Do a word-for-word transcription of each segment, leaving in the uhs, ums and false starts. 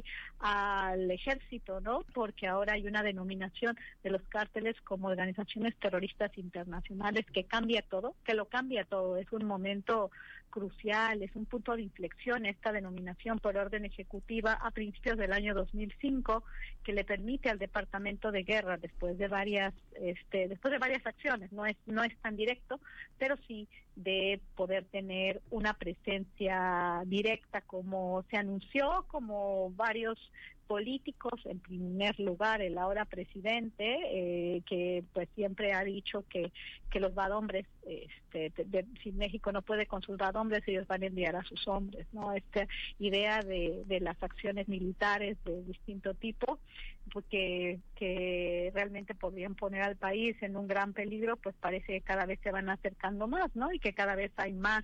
casi al ejército, ¿no? Porque ahora hay una denominación de los cárteles como organizaciones terroristas internacionales que cambia todo, que lo cambia todo. Es un momento crucial, es un punto de inflexión esta denominación por orden ejecutiva a principios del año dos mil cinco, que le permite al Departamento de Guerra, después de varias este después de varias acciones, no es no es tan directo, pero sí de poder tener una presencia directa, como se anunció, como varios políticos, en primer lugar el ahora presidente, eh, que pues siempre ha dicho que que los vadombres, este, de, de, si México no puede con sus vadombres, ellos van a enviar a sus hombres, ¿no? Esta idea de, de las acciones militares de distinto tipo, porque que realmente podrían poner al país en un gran peligro, pues parece que cada vez se van acercando más, ¿no? Y que cada vez hay más,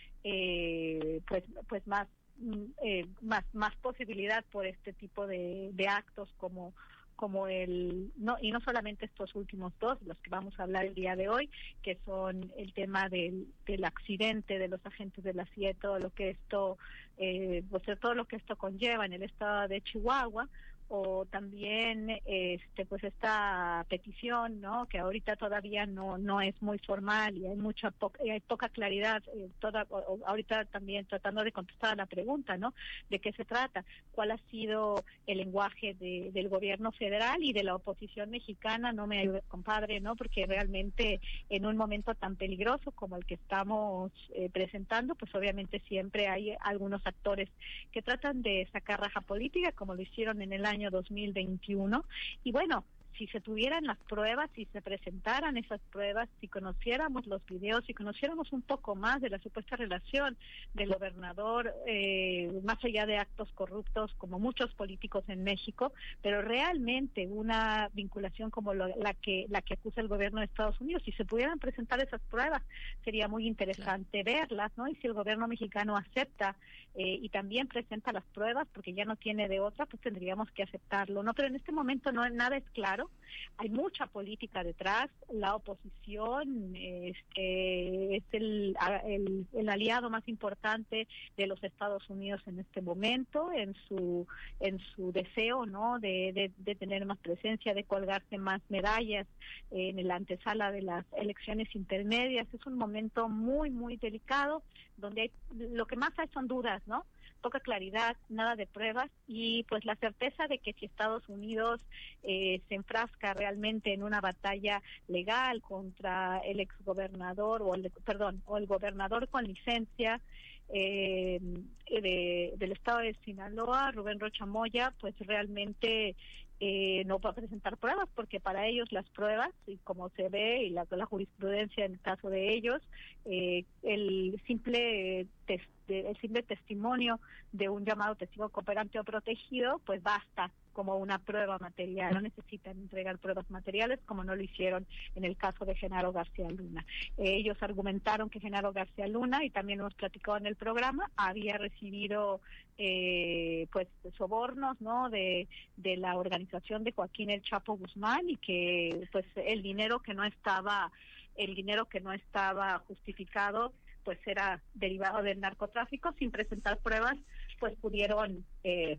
eh, pues, pues más Eh, más más posibilidad por este tipo de, de actos como como el no y no solamente estos últimos dos, los que vamos a hablar el día de hoy, que son el tema del del accidente de los agentes de la C I E, todo lo que esto eh, pues todo lo que esto conlleva en el estado de Chihuahua, o también este pues esta petición, ¿no?, que ahorita todavía no no es muy formal y hay mucha po hay poca claridad, eh, toda o, ahorita también tratando de contestar a la pregunta, ¿no?, de qué se trata, cuál ha sido el lenguaje de, del gobierno federal y de la oposición mexicana. No me ayude, compadre, ¿no?, porque realmente en un momento tan peligroso como el que estamos eh, presentando, pues obviamente siempre hay algunos actores que tratan de sacar raja política, como lo hicieron en el año año dos mil veintiuno, y bueno, si se tuvieran las pruebas, si se presentaran esas pruebas, si conociéramos los videos, si conociéramos un poco más de la supuesta relación del gobernador, eh, más allá de actos corruptos como muchos políticos en México, pero realmente una vinculación como lo, la que la que acusa el gobierno de Estados Unidos, si se pudieran presentar esas pruebas, sería muy interesante claro. verlas, ¿no? Y si el gobierno mexicano acepta eh, y también presenta las pruebas, porque ya no tiene de otra, pues tendríamos que aceptarlo, ¿no? Pero en este momento no nada es claro. Hay mucha política detrás, la oposición este, es el, el, el aliado más importante de los Estados Unidos en este momento, en su en su deseo, ¿no?, de, de, de tener más presencia, de colgarse más medallas en la antesala de las elecciones intermedias. Es un momento muy, muy delicado, donde hay, lo que más hay son dudas, ¿no?, poca claridad, nada de pruebas, y pues la certeza de que si Estados Unidos eh, se enfrasca realmente en una batalla legal contra el exgobernador o el perdón o el gobernador con licencia eh, de, del estado de Sinaloa, Rubén Rocha Moya, pues realmente eh, no va a presentar pruebas, porque para ellos las pruebas, y como se ve, y la, la jurisprudencia en el caso de ellos, eh, el simple test De, el simple testimonio de un llamado testigo cooperante o protegido, pues basta como una prueba material. No necesitan entregar pruebas materiales, como no lo hicieron en el caso de Genaro García Luna. Eh, ellos argumentaron que Genaro García Luna, y también hemos platicado en el programa, había recibido eh, pues sobornos, ¿no?, de, de la organización de Joaquín El Chapo Guzmán, y que pues el dinero que no estaba el dinero que no estaba justificado pues era derivado del narcotráfico. Sin presentar pruebas, pues pudieron eh...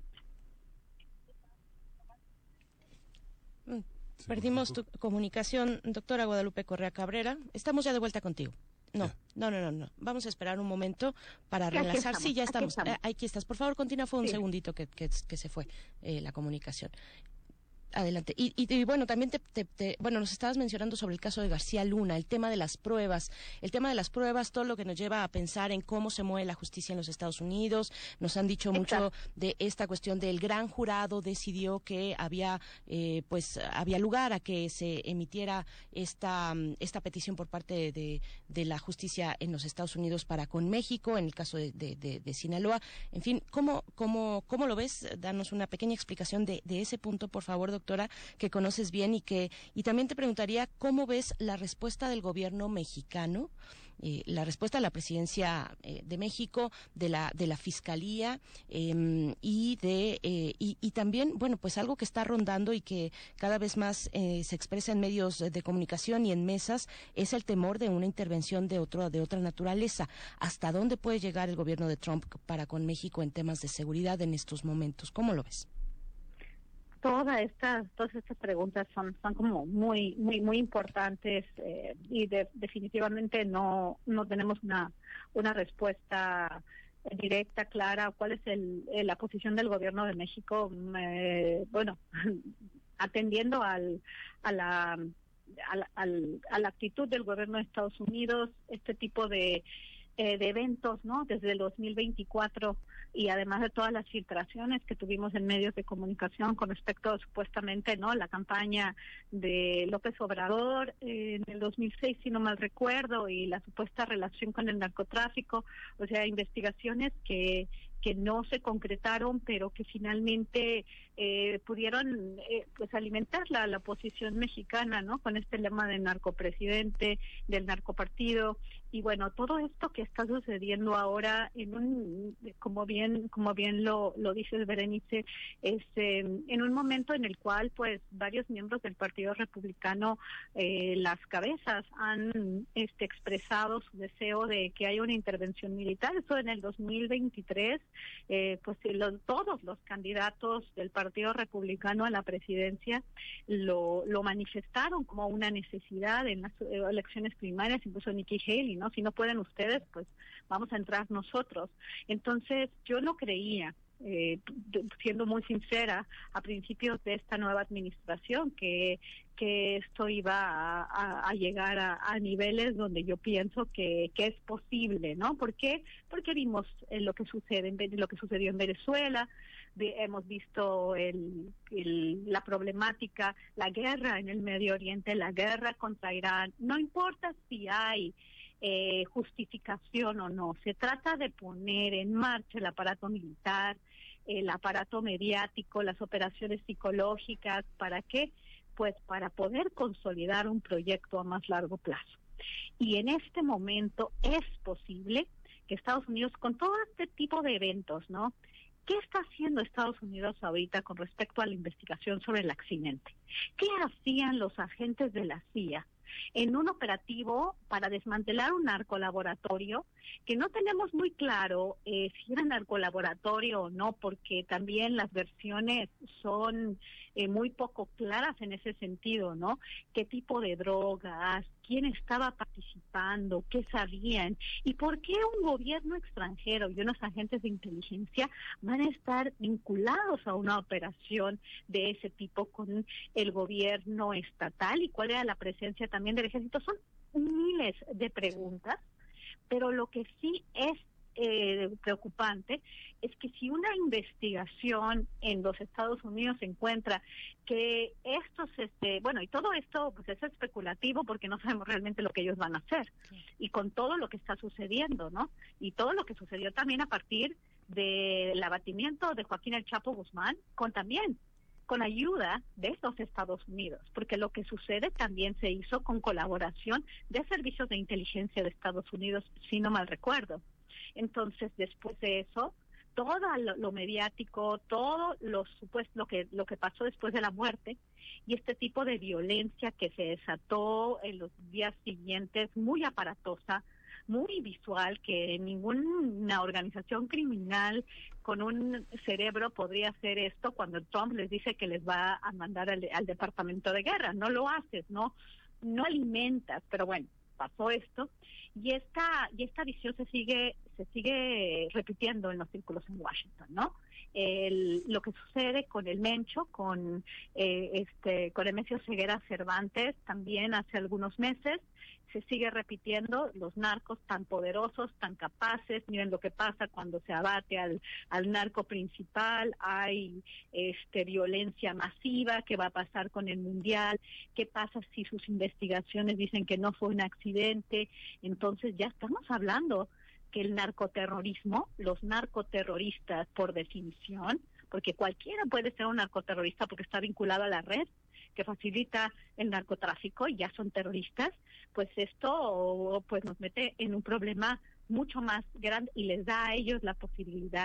Perdimos tu comunicación, doctora Guadalupe Correa Cabrera. Estamos ya de vuelta contigo. No, no, no, no, no. Vamos a esperar un momento para relanzar. Sí, ya estamos. Aquí, estamos. Eh, aquí estás. Por favor, continúa. Fue un sí. segundito que, que, que se fue eh, la comunicación. Adelante. Y, y, y bueno, también te, te, te, bueno, nos estabas mencionando sobre el caso de García Luna, el tema de las pruebas, el tema de las pruebas, todo lo que nos lleva a pensar en cómo se mueve la justicia en los Estados Unidos. Nos han dicho Exacto. mucho de esta cuestión del gran jurado decidió que había, eh, pues, había lugar a que se emitiera esta, esta petición por parte de, de, de la justicia en los Estados Unidos para con México, en el caso de, de, de, de Sinaloa. En fin, ¿cómo, cómo, cómo lo ves? Danos una pequeña explicación de, de ese punto, por favor, doctor. Doctora, que conoces bien, y que y también te preguntaría cómo ves la respuesta del gobierno mexicano, eh, la respuesta de la presidencia eh, de México, de la de la fiscalía eh, y de eh, y, y también, bueno, pues algo que está rondando y que cada vez más eh, se expresa en medios de comunicación y en mesas es el temor de una intervención de otro de otra naturaleza. ¿Hasta dónde puede llegar el gobierno de Trump para con México en temas de seguridad en estos momentos? ¿Cómo lo ves? Todas estas, todas estas preguntas son, son como muy, muy, muy importantes eh, y de, definitivamente no, no tenemos una, una respuesta directa, clara. ¿Cuál es el, la posición del gobierno de México? Eh, bueno, atendiendo al, a la, a la, al, a la actitud del gobierno de Estados Unidos, este tipo de Eh, de eventos, ¿no? Desde el dos mil veinticuatro y además de todas las filtraciones que tuvimos en medios de comunicación con respecto a, supuestamente, ¿no? La campaña de López Obrador eh, en el dos mil seis, si no mal recuerdo, y la supuesta relación con el narcotráfico, o sea, investigaciones que que no se concretaron, pero que finalmente eh, pudieron eh, pues alimentar la, la oposición mexicana, ¿no? Con este lema del narcopresidente, del narcopartido, y bueno, todo esto que está sucediendo ahora en un, como bien, como bien lo, lo dices, Berenice, es eh, en un momento en el cual pues varios miembros del Partido Republicano, eh, las cabezas han este expresado su deseo de que haya una intervención militar. Eso en el dos mil veintitrés. Eh, pues lo, todos los candidatos del Partido Republicano a la presidencia lo, lo manifestaron como una necesidad en las eh, elecciones primarias, incluso Nikki Haley, ¿no? Si no pueden ustedes, pues vamos a entrar nosotros. Entonces, yo no creía, eh, siendo muy sincera, a principios de esta nueva administración, que que esto iba a, a, a llegar a, a niveles donde yo pienso que, que es posible, ¿no? ¿Por qué? Porque vimos eh, lo que sucede en, lo que sucedió en Venezuela, de, hemos visto el, el, la problemática, la guerra en el Medio Oriente, la guerra contra Irán. No importa si hay eh, justificación o no, se trata de poner en marcha el aparato militar, el aparato mediático, las operaciones psicológicas. ¿Para qué? Pues para poder consolidar un proyecto a más largo plazo. Y en este momento es posible que Estados Unidos, con todo este tipo de eventos, ¿no? ¿Qué está haciendo Estados Unidos ahorita con respecto a la investigación sobre el accidente? ¿Qué hacían los agentes de la C I A en un operativo para desmantelar un narcolaboratorio que no tenemos muy claro eh, si era narcolaboratorio o no, porque también las versiones son eh, muy poco claras en ese sentido, ¿no? ¿Qué tipo de drogas? ¿Quién estaba participando? ¿Qué sabían? ¿Y por qué un gobierno extranjero y unos agentes de inteligencia van a estar vinculados a una operación de ese tipo con el gobierno estatal? ¿Y cuál era la presencia también del ejército? Son miles de preguntas, pero lo que sí es eh, preocupante es que si una investigación en los Estados Unidos encuentra que estos, este, bueno, y todo esto pues es especulativo porque no sabemos realmente lo que ellos van a hacer, sí. Y con todo lo que está sucediendo, ¿no? Y todo lo que sucedió también a partir del abatimiento de Joaquín El Chapo Guzmán, con también con ayuda de los Estados Unidos, porque lo que sucede también se hizo con colaboración de servicios de inteligencia de Estados Unidos, si no mal recuerdo. Entonces, después de eso, todo lo, lo mediático, todo lo supuesto, lo que lo que pasó después de la muerte y este tipo de violencia que se desató en los días siguientes, muy aparatosa, muy visual, que ninguna organización criminal con un cerebro podría hacer esto cuando Trump les dice que les va a mandar al, al Departamento de Guerra. No lo haces, no, no alimentas, pero bueno, pasó esto y esta y esta visión se sigue se sigue repitiendo en los círculos en Washington, ¿no? El, lo que sucede con el Mencho, con eh, este con Emesio Ceguera Cervantes también hace algunos meses, se sigue repitiendo, los narcos tan poderosos, tan capaces. Miren lo que pasa cuando se abate al, al narco principal, hay este violencia masiva. ¿Qué va a pasar con el Mundial? ¿Qué pasa si sus investigaciones dicen que no fue un accidente? Entonces ya estamos hablando que el narcoterrorismo, los narcoterroristas por definición, porque cualquiera puede ser un narcoterrorista porque está vinculado a la red que facilita el narcotráfico y ya son terroristas, pues esto pues nos mete en un problema mucho más grande y les da a ellos la posibilidad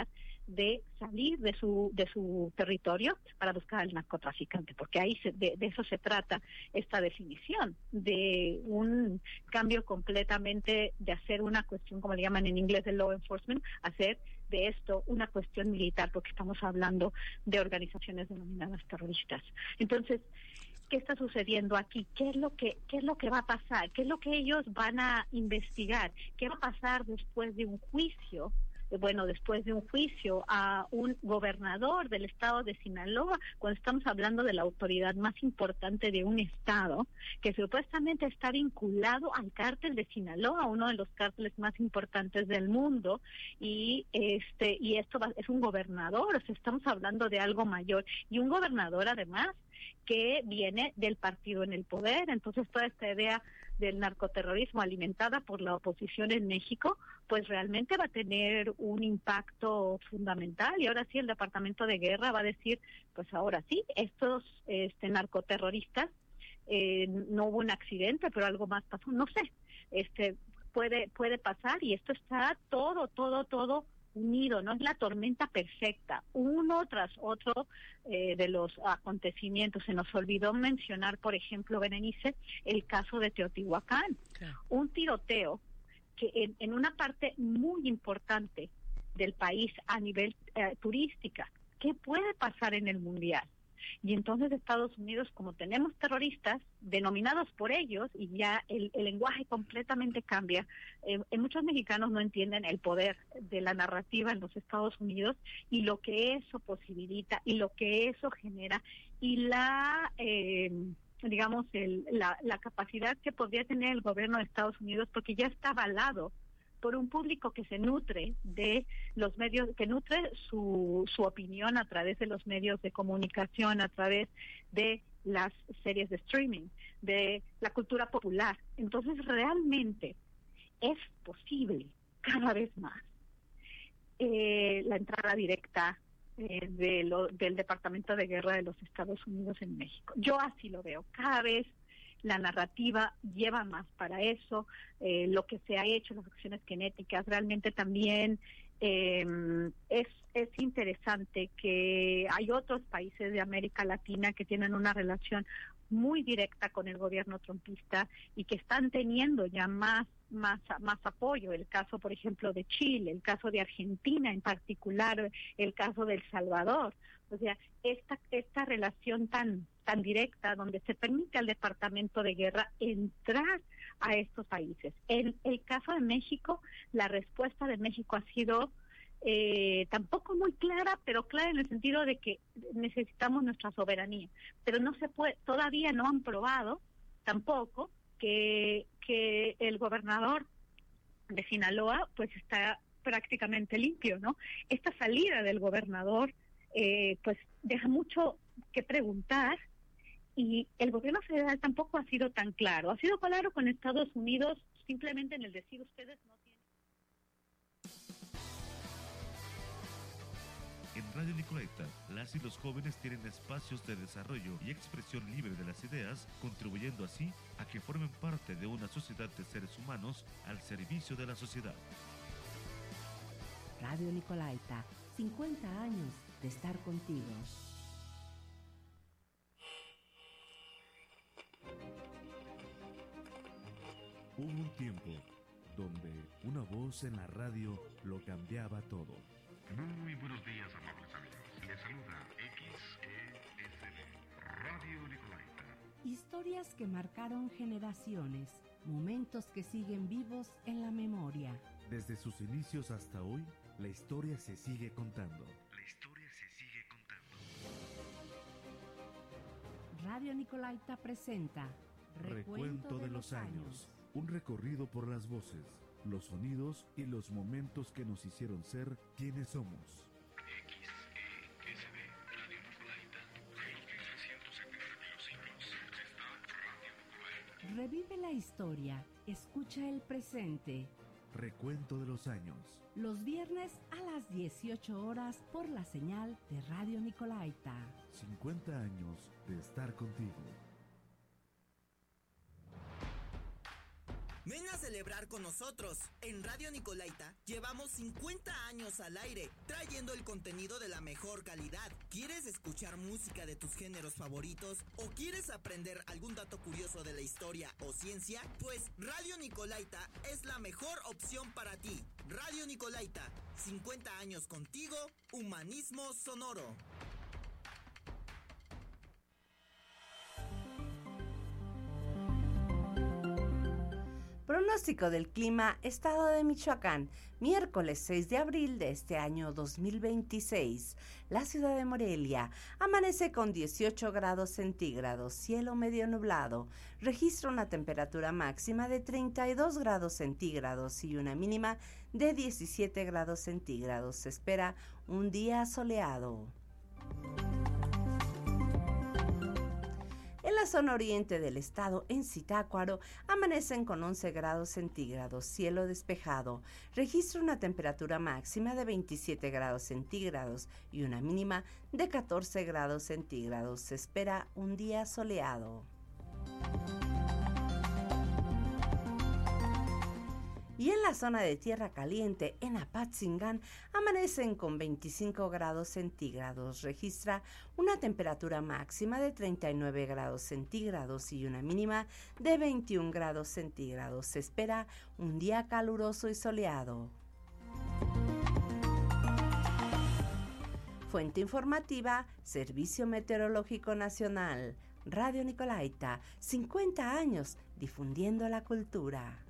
de salir de su de su territorio para buscar al narcotraficante, porque ahí se, de, de eso se trata esta definición, de un cambio completamente, de hacer una cuestión, como le llaman en inglés, de law enforcement, hacer de esto una cuestión militar, porque estamos hablando de organizaciones denominadas terroristas. Entonces, ¿qué está sucediendo aquí? ¿Qué es lo que qué es lo que va a pasar? ¿Qué es lo que ellos van a investigar? ¿Qué va a pasar después de un juicio? Bueno, después de un juicio a un gobernador del estado de Sinaloa, cuando estamos hablando de la autoridad más importante de un estado, que supuestamente está vinculado al cártel de Sinaloa, uno de los cárteles más importantes del mundo, y este y esto va, es un gobernador, o sea, estamos hablando de algo mayor, y un gobernador además que viene del partido en el poder. Entonces toda esta idea del narcoterrorismo alimentada por la oposición en México, pues realmente va a tener un impacto fundamental, y ahora sí el Departamento de Guerra va a decir, pues ahora sí, estos este narcoterroristas, eh, no hubo un accidente, pero algo más pasó, no sé, este puede puede pasar, y esto está todo, todo, todo unido, no es la tormenta perfecta, uno tras otro eh, de los acontecimientos. Se nos olvidó mencionar, por ejemplo, Berenice, el caso de Teotihuacán, claro. Un tiroteo que en, en una parte muy importante del país a nivel eh, turística. ¿Qué puede pasar en el Mundial? Y entonces Estados Unidos, como tenemos terroristas denominados por ellos, y ya el, el lenguaje completamente cambia, eh, eh, muchos mexicanos no entienden el poder de la narrativa en los Estados Unidos y lo que eso posibilita y lo que eso genera, y la eh, digamos el, la, la capacidad que podría tener el gobierno de Estados Unidos, porque ya está avalado por un público que se nutre de los medios, que nutre su, su opinión a través de los medios de comunicación, a través de las series de streaming, de la cultura popular. Entonces realmente es posible cada vez más eh, la entrada directa eh, de lo, del Departamento de Guerra de los Estados Unidos en México. Yo así lo veo, cada vez la narrativa lleva más para eso, eh, lo que se ha hecho, las acciones genéticas, realmente también eh, es, es interesante que hay otros países de América Latina que tienen una relación muy directa con el gobierno trumpista y que están teniendo ya más más más apoyo. El caso, por ejemplo, de Chile, el caso de Argentina en particular, el caso de El Salvador. O sea, esta esta relación tan tan directa, donde se permite al Departamento de Guerra entrar a estos países. En el caso de México, la respuesta de México ha sido eh, tampoco muy clara, pero clara en el sentido de que necesitamos nuestra soberanía. Pero no se puede, todavía no han probado tampoco que, que el gobernador de Sinaloa pues está prácticamente limpio, ¿no? Esta salida del gobernador eh, pues deja mucho que preguntar, y el gobierno federal tampoco ha sido tan claro. Ha sido claro con Estados Unidos simplemente en el decir ustedes no tienen. En Radio Nicolaita, las y los jóvenes tienen espacios de desarrollo y expresión libre de las ideas, contribuyendo así a que formen parte de una sociedad de seres humanos al servicio de la sociedad. Radio Nicolaita, cincuenta años de estar contigo. Hubo un tiempo donde una voz en la radio lo cambiaba todo. Muy buenos días, amables amigos. Les saluda X E S D, Radio Nicolaita. Historias que marcaron generaciones, momentos que siguen vivos en la memoria. Desde sus inicios hasta hoy, la historia se sigue contando. La historia se sigue contando. Radio Nicolaita presenta Recuento, Recuento de, de los años. años. Un recorrido por las voces, los sonidos y los momentos que nos hicieron ser quienes somos. X E S D, Radio Nicolaita, mil trescientos setenta y los siglos. Está Radio Nicolaita. Revive la historia, escucha el presente. Recuento de los años. Los viernes a las dieciocho horas por la señal de Radio Nicolaita. cincuenta años de estar contigo. Ven a celebrar con nosotros. En Radio Nicolaita llevamos cincuenta años al aire, trayendo el contenido de la mejor calidad. ¿Quieres escuchar música de tus géneros favoritos? ¿O quieres aprender algún dato curioso de la historia o ciencia? Pues Radio Nicolaita es la mejor opción para ti. Radio Nicolaita, cincuenta años contigo, humanismo sonoro. Pronóstico del clima, estado de Michoacán, miércoles seis de abril de este año dos mil veintiséis. La ciudad de Morelia amanece con dieciocho grados centígrados, cielo medio nublado. Registra una temperatura máxima de treinta y dos grados centígrados y una mínima de diecisiete grados centígrados. Se espera un día soleado. En la zona oriente del estado, en Zitácuaro, amanecen con once grados centígrados, cielo despejado. Registra una temperatura máxima de veintisiete grados centígrados y una mínima de catorce grados centígrados. Se espera un día soleado. Y en la zona de Tierra Caliente, en Apatzingán, amanecen con veinticinco grados centígrados. Registra una temperatura máxima de treinta y nueve grados centígrados y una mínima de veintiún grados centígrados. Se espera un día caluroso y soleado. Fuente informativa, Servicio Meteorológico Nacional. Radio Nicolaita, cincuenta años difundiendo la cultura.